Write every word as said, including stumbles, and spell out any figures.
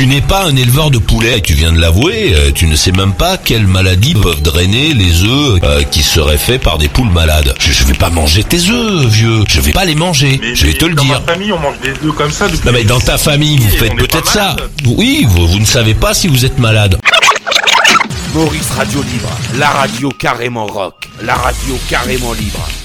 Tu n'es pas un éleveur de poulets, tu viens de l'avouer, euh, tu ne sais même pas quelles maladies peuvent drainer les œufs euh, qui seraient faits par des poules malades. Je, je vais pas manger tes œufs, vieux, je vais pas les manger, mais, je vais mais te le dans dire. Dans ma famille, on mange des œufs comme ça. Non mais dans ta famille, vous faites peut-être ça. Oui, vous, vous ne savez pas si vous êtes malade. Maurice Radio Libre, la radio carrément rock, la radio carrément libre.